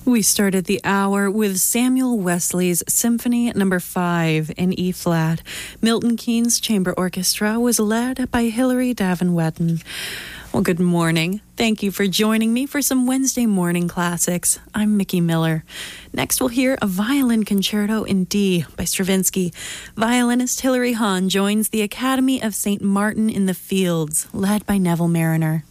We started the hour with Samuel Wesley's Symphony No. 5 in E-flat. Milton Keynes Chamber Orchestra was led by Hilary Davin-Wetton. Well, good morning. Thank you for joining me for some Wednesday morning classics. I'm Mickey Miller. Next, we'll hear a violin concerto in D by Stravinsky. Violinist Hilary Hahn joins the Academy of St. Martin in the Fields, led by Neville Marriner.